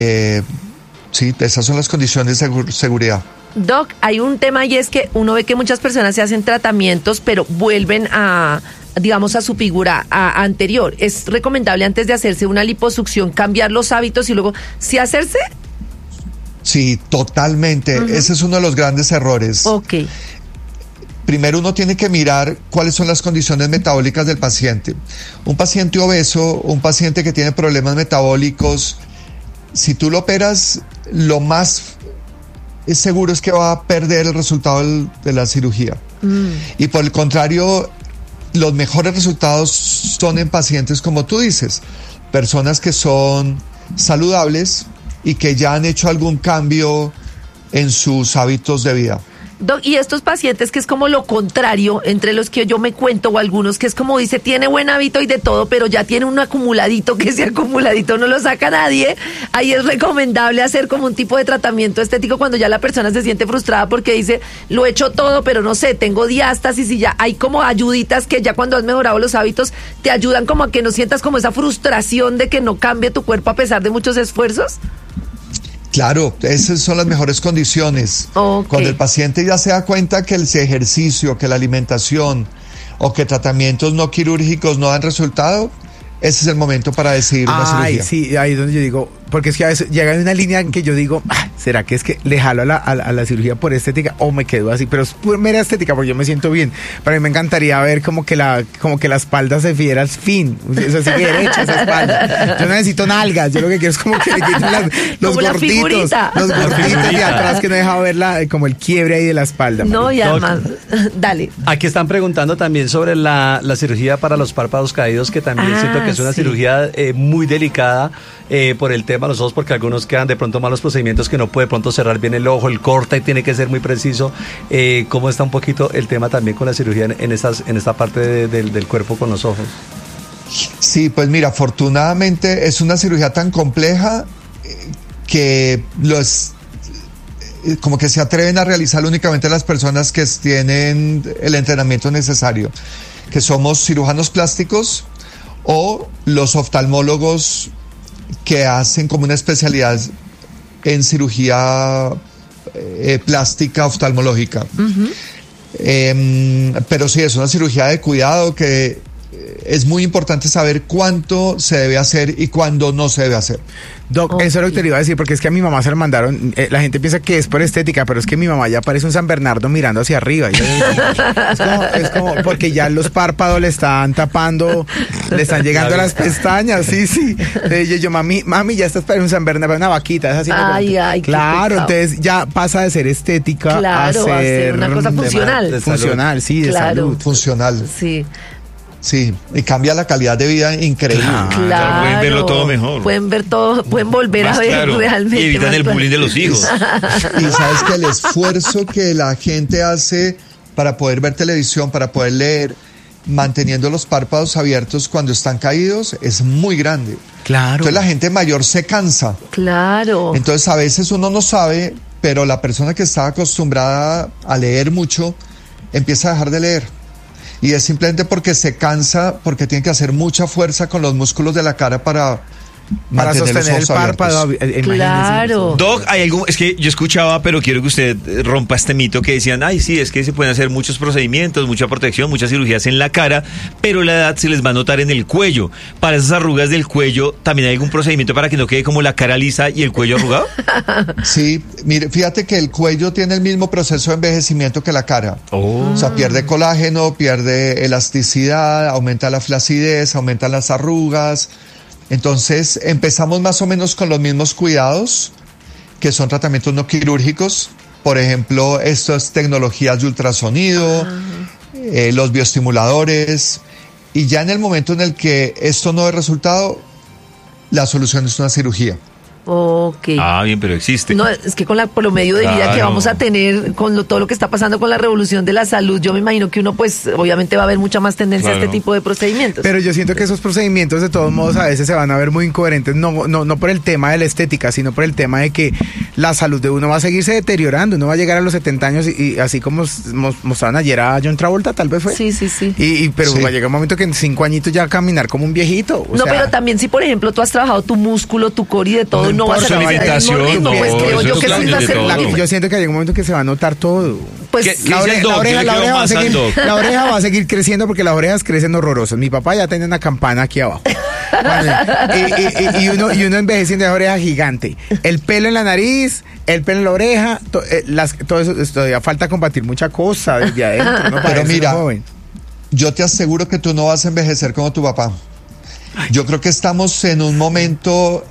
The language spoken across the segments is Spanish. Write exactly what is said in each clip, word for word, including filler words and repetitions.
eh, sí, esas son las condiciones de segur- seguridad. Doc, hay un tema y es que uno ve que muchas personas se hacen tratamientos, pero vuelven a, digamos, a su figura a, anterior. ¿Es recomendable antes de hacerse una liposucción cambiar los hábitos y luego sí hacerse? Sí, totalmente. Uh-huh. Ese es uno de los grandes errores. Ok. Primero uno tiene que mirar cuáles son las condiciones metabólicas del paciente. Un paciente obeso, un paciente que tiene problemas metabólicos, si tú lo operas, lo más es seguro es que va a perder el resultado del, de la cirugía. Mm. Y por el contrario, los mejores resultados son en pacientes como tú dices, personas que son saludables y que ya han hecho algún cambio en sus hábitos de vida. Doc, y estos pacientes que es como lo contrario, entre los que yo me cuento o algunos que es como dice, tiene buen hábito y de todo, pero ya tiene un acumuladito que ese acumuladito no lo saca nadie, ahí es recomendable hacer como un tipo de tratamiento estético cuando ya la persona se siente frustrada porque dice, lo he hecho todo, pero no sé, tengo diástasis y ya hay como ayuditas que ya cuando has mejorado los hábitos te ayudan como a que no sientas como esa frustración de que no cambie tu cuerpo a pesar de muchos esfuerzos. Claro, esas son las mejores condiciones. Okay. Cuando el paciente ya se da cuenta que el ejercicio, que la alimentación o que tratamientos no quirúrgicos no dan resultado, ese es el momento para decidir una Ay, cirugía. Sí, ahí es donde yo digo, porque es que a veces llega una línea en que yo digo, ah, ¿será que es que le jalo a la, a, la, a la cirugía por estética o me quedo así? Pero es pura mera estética porque yo me siento bien. Para mí me encantaría ver como que la, como que la espalda se fiera al fin, o sea, se fiera derecha esa espalda. Yo no necesito nalgas, yo lo que quiero es como que le quiten las, los como gorditos, los gorditos de atrás que no deja ver la, como el quiebre ahí de la espalda. No, María. Y además, dale. Aquí están preguntando también sobre la, la cirugía para los párpados caídos, que también ah, siento que es una sí. cirugía eh, muy delicada eh, por el tema de los ojos, porque algunos quedan de pronto malos procedimientos que no puede de pronto cerrar bien el ojo, el corte tiene que ser muy preciso. Eh, ¿Cómo está un poquito el tema también con la cirugía en, en, estas, en esta parte de, de, del cuerpo con los ojos? Sí, pues mira, afortunadamente es una cirugía tan compleja que los como que se atreven a realizar únicamente las personas que tienen el entrenamiento necesario, que somos cirujanos plásticos o los oftalmólogos que hacen como una especialidad en cirugía eh, plástica oftalmológica. Uh-huh. Eh, pero sí, es una cirugía de cuidado que es muy importante saber cuánto se debe hacer y cuándo no se debe hacer. Doc, okay. Eso es lo que te iba a decir, porque es que a mi mamá se la mandaron, eh, la gente piensa que es por estética, pero es que mi mamá ya parece un San Bernardo mirando hacia arriba. Es como, es como porque ya los párpados le están tapando, le están llegando a las pestañas, sí, sí. Entonces yo, yo, mami, mami, ya estás para un San Bernardo, una vaquita, es así. Ay, ay, claro, entonces ya pasa de ser estética claro, a ser, a ser una cosa funcional. De, de funcional, sí, de claro. salud. Funcional. Sí. Sí, y cambia la calidad de vida increíble. Claro, claro. Pueden verlo todo mejor. Pueden ver todo, pueden volver más a ver claro. realmente. Y evitan el bullying de los hijos. Y sabes que el esfuerzo que la gente hace para poder ver televisión, para poder leer, manteniendo los párpados abiertos cuando están caídos, es muy grande. Claro. Entonces la gente mayor se cansa. Claro. Entonces a veces uno no sabe, pero la persona que está acostumbrada a leer mucho, empieza a dejar de leer. Y es simplemente porque se cansa, porque tiene que hacer mucha fuerza con los músculos de la cara para, para sostener el párpado. Claro. Doc, hay algo, es que yo escuchaba, pero quiero que usted rompa este mito que decían, ay, sí, es que se pueden hacer muchos procedimientos, mucha protección, muchas cirugías en la cara, pero la edad se les va a notar en el cuello. Para esas arrugas del cuello, ¿también hay algún procedimiento para que no quede como la cara lisa y el cuello arrugado? Sí, mire, fíjate que el cuello tiene el mismo proceso de envejecimiento que la cara. Oh. O sea, pierde colágeno, pierde elasticidad, aumenta la flacidez, aumentan las arrugas. Entonces empezamos más o menos con los mismos cuidados, que son tratamientos no quirúrgicos, por ejemplo, estas tecnologías de ultrasonido, eh, los bioestimuladores, y ya en el momento en el que esto no da resultado, la solución es una cirugía. Ok. Ah, bien, pero existe. No, es que con la por lo medio de claro. vida que vamos a tener, con lo, todo lo que está pasando con la revolución de la salud, yo me imagino que uno, pues, obviamente va a haber mucha más tendencia claro. a este tipo de procedimientos. Pero yo siento que esos procedimientos, de todos modos, a veces se van a ver muy incoherentes, no, no, no por el tema de la estética, sino por el tema de que la salud de uno va a seguirse deteriorando, uno va a llegar a los setenta años y, y así como mos- mostraban ayer a John Travolta, tal vez fue. Sí, sí, sí. Y, y pero Sí. va a llegar un momento que en cinco añitos ya va a caminar como un viejito. o No, sea, pero también si, por ejemplo, tú has trabajado tu músculo, tu core y de todo, No no, vas a importa, trabajar al mismo alimentación, ritmo, no, pues creo eso yo es que claro, sí va a de ser todo. la- la- yo siento que hay un momento que se va a notar todo. Pues ¿Qué- La, dice ore- el la doc? oreja, ¿Qué le la quedó oreja va a más al seguir, doc? la oreja va a seguir creciendo porque las orejas crecen horrorosas. Mi papá ya tenía una campana aquí abajo. Vale. Y, y- y uno, y uno envejeciendo de oreja gigante. El pelo en la nariz, el pelo en la oreja, to- eh, las, todo eso, esto, todavía falta combatir mucha cosa desde adentro. ¿no? Para Pero ser mira, joven. Yo te aseguro que tú no vas a envejecer como tu papá. Yo creo que estamos en un momento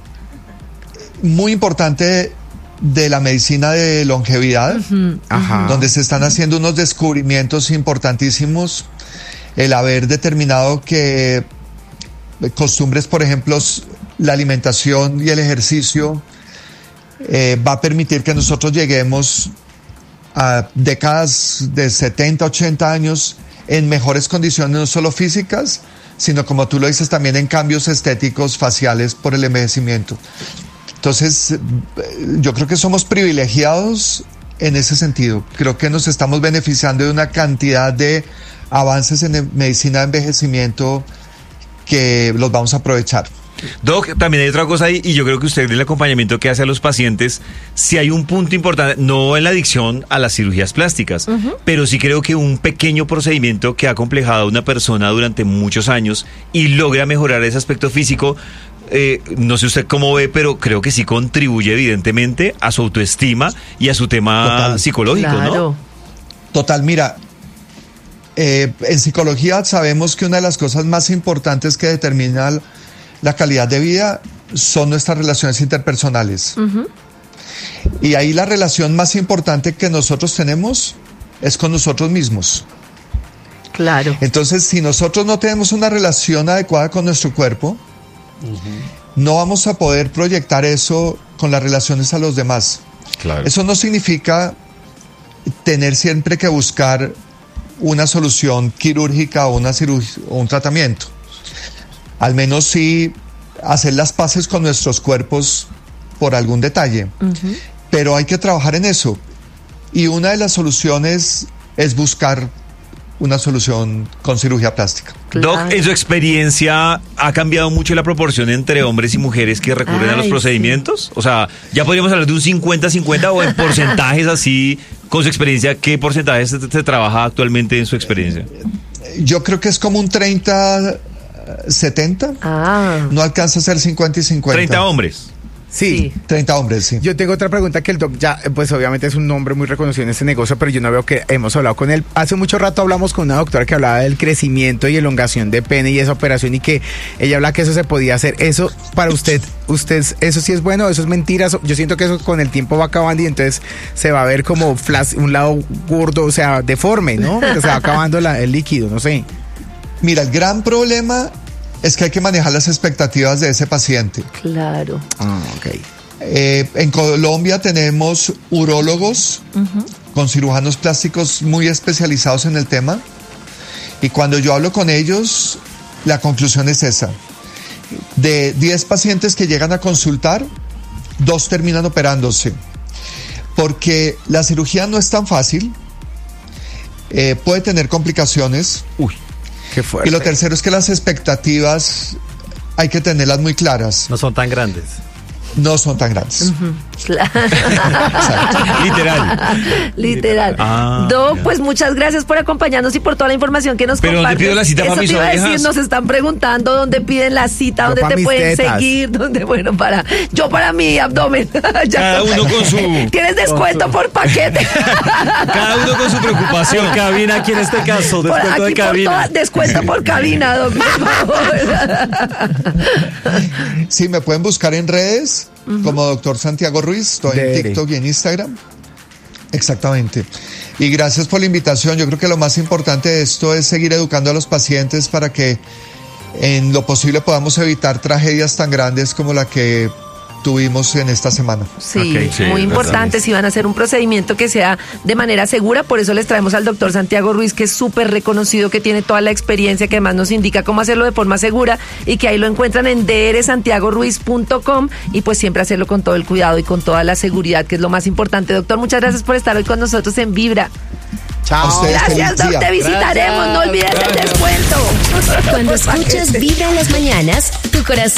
muy importante de la medicina de longevidad, Ajá. donde se están haciendo unos descubrimientos importantísimos. El haber determinado que costumbres, por ejemplo, s- la alimentación y el ejercicio eh, va a permitir que nosotros lleguemos a décadas de setenta, ochenta años en mejores condiciones, no solo físicas, sino como tú lo dices, también en cambios estéticos faciales por el envejecimiento. Entonces, eh, yo creo que somos privilegiados en ese sentido. Creo que nos estamos beneficiando de una cantidad de avances en el- medicina de envejecimiento que los vamos a aprovechar. Doc, también hay otra cosa ahí, y yo creo que usted en el acompañamiento que hace a los pacientes, si hay un punto importante, no en la adicción a las cirugías plásticas, pero sí creo que un pequeño procedimiento que ha complejado a una persona durante muchos años y logra mejorar ese aspecto físico, eh, no sé usted cómo ve, pero creo que sí contribuye evidentemente a su autoestima y a su tema Total. psicológico, Claro. ¿no? Total, mira, eh, en psicología sabemos que una de las cosas más importantes que determina la calidad de vida son nuestras relaciones interpersonales. Y ahí la relación más importante que nosotros tenemos es con nosotros mismos. Claro. Entonces, si nosotros no tenemos una relación adecuada con nuestro cuerpo, no vamos a poder proyectar eso con las relaciones a los demás. Claro. Eso no significa tener siempre que buscar una solución quirúrgica o, una cirug- o un tratamiento. Al menos sí hacer las paces con nuestros cuerpos por algún detalle. Pero hay que trabajar en eso. Y una de las soluciones es buscar una solución con cirugía plástica. Doc, Claro. en su experiencia, ¿ha cambiado mucho la proporción entre hombres y mujeres que recurren a los Ay, procedimientos? O sea, ¿ya podríamos hablar de un cincuenta cincuenta o en porcentajes así, con su experiencia, qué porcentaje se, se trabaja actualmente en su experiencia? Yo creo que es como un treinta setenta. Ah. No alcanza a ser cincuenta y cincuenta. treinta hombres. Sí. Sí. treinta hombres, sí. Yo tengo otra pregunta que el doc ya, eh, pues obviamente es un nombre muy reconocido en este negocio, pero yo no veo que hemos hablado con él. Hace mucho rato hablamos con una doctora que hablaba del crecimiento y elongación de pene y esa operación y que ella habla que eso se podía hacer. Eso para usted, usted, eso sí es bueno, eso es mentira. Eso- yo siento que eso con el tiempo va acabando y entonces se va a ver como flash, un lado gordo, o sea, deforme, ¿no? Porque se va acabando la- el líquido, no sé. Mira, el gran problema es que hay que manejar las expectativas de ese paciente. Claro. Ah, ok. Eh, en Colombia tenemos urólogos con cirujanos plásticos muy especializados en el tema. Y cuando yo hablo con ellos, la conclusión es esa. De diez pacientes que llegan a consultar, dos terminan operándose. Porque la cirugía no es tan fácil, eh, puede tener complicaciones. Uy, Qué fuerte. Y lo tercero es que las expectativas hay que tenerlas muy claras. No son tan grandes. No son tan grandes. Claro. literal. Literal. Ah, Doc, ya. pues muchas gracias por acompañarnos y por toda la información que nos Pero ¿dónde compartes. pido la cita Eso para mis te iba a decir, orejas? nos están preguntando dónde piden la cita, Yo dónde pa' te mis pueden tetas. seguir, dónde, bueno, para, yo para mi abdomen. Ya Cada toca. uno con su- Tienes descuento por paquete. Cada uno con su preocupación. Por cabina aquí en este caso, Por descuento de aquí por cabina. toda- descuento por cabina, Doc, por favor. Sí, me pueden buscar en redes como doctor Santiago Ruiz. Estoy en Dele. TikTok y en Instagram. Exactamente. Y gracias por la invitación. Yo creo que lo más importante de esto es seguir educando a los pacientes para que en lo posible podamos evitar tragedias tan grandes como la que tuvimos en esta semana. Sí, Ok, sí, muy importante. verdad. Si van a hacer un procedimiento que sea de manera segura, por eso les traemos al doctor Santiago Ruiz, que es súper reconocido, que tiene toda la experiencia, que además nos indica cómo hacerlo de forma segura y que ahí lo encuentran en d r santiago ruiz punto com y pues siempre hacerlo con todo el cuidado y con toda la seguridad, que es lo más importante. Doctor, muchas gracias por estar hoy con nosotros en Vibra. A Chao. ustedes, Gracias, feliz Doc, día. te visitaremos, no olvides el descuento. Cuando escuchas Vibra en las mañanas, tu corazón